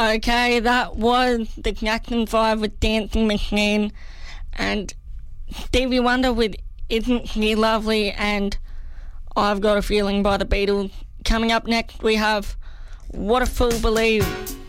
Okay, that was the Jackson 5 with Dancing Machine, and Stevie Wonder with Isn't She Lovely, and I've Got a Feeling by the Beatles. Coming up next, we have What a Fool Believes.